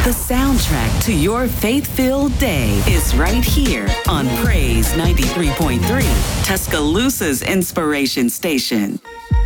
The soundtrack to your faith-filled day is right here on Praise 93.3, Tuscaloosa's inspiration station.